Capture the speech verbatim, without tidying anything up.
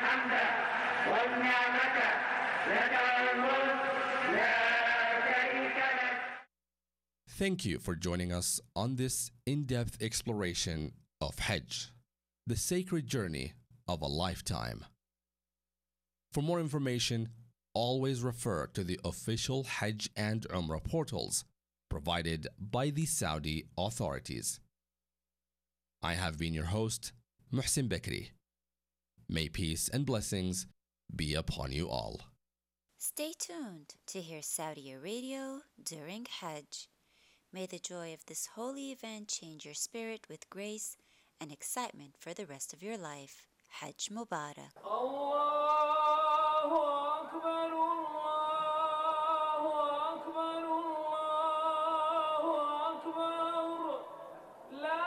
الحمد والنعمة لك والملك لا شريك لك. Thank you for joining us on this in-depth exploration of Hajj, the sacred journey of a lifetime. For more information, always refer to the official Hajj and Umrah portals provided by the Saudi authorities. I have been your host, Muhsin Bekri. May peace and blessings be upon you all. Stay tuned to hear Saudi Radio during Hajj. May the joy of this holy event change your spirit with grace and excitement for the rest of your life. Hajj Mubarak. الله